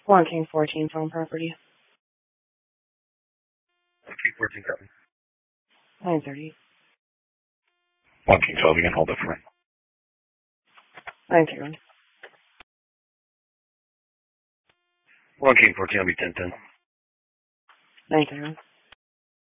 1 King 14 phone property. 1 King 14 copy. 930. 1 King 12 again, hold up for me. 931. 1 King 14 will be 1010. 931.